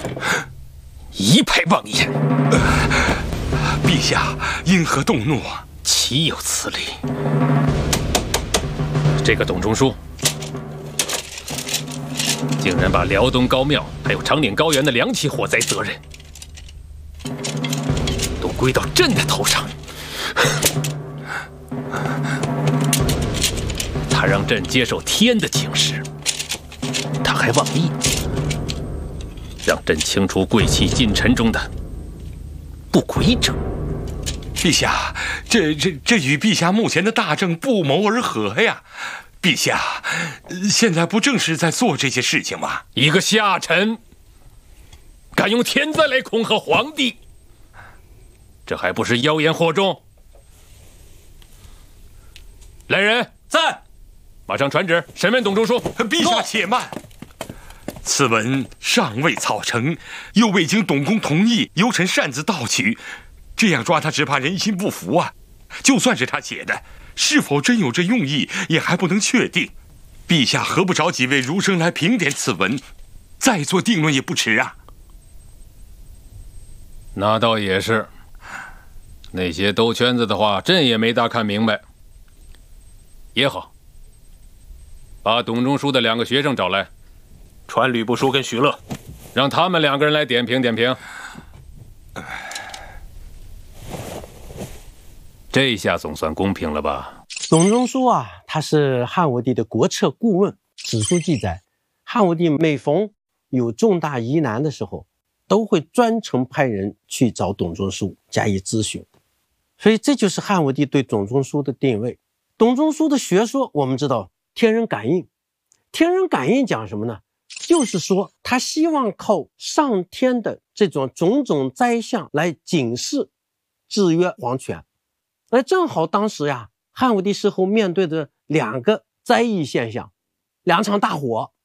一派妄言！ 陛下因何动怒啊？ 岂有此理！这个董仲舒，竟然把辽东高庙还有长岭高原的2起火灾责任，都归到朕的头上。他让朕接受天的警示，他还妄议，让朕清除贵戚近臣中的不轨者。 陛下，这与陛下目前的大政不谋而合呀！陛下，现在不正是在做这些事情吗？ 一个下臣，敢用天灾来恐吓皇帝，这还不是妖言惑众？来人， 在， 马上传旨审问董仲舒。 陛下且慢，此文尚未草成，又未经董公同意，由臣擅自盗取，这样抓他只怕人心不服啊！就算是他写的，是否真有这用意，也还不能确定。陛下何不找几位儒生来评点此文，再做定论也不迟啊？ 那倒也是，那些兜圈子的话，朕也没大看明白。也好，把董仲舒的2个学生找来， 传吕不韦跟许乐， 让他们2个人来点评点评。这下总算公平了吧？ 董仲舒啊，他是汉武帝的国策顾问。史书记载，汉武帝每逢有重大疑难的时候，都会专程派人去找董仲舒加以咨询。所以这就是汉武帝对董仲舒的定位。董仲舒的学说我们知道，天人感应。天人感应讲什么呢？就是说他希望靠上天的这种种种灾象来警示制约皇权。而正好当时呀，汉武帝事后面对着2个灾异现象，2场大火，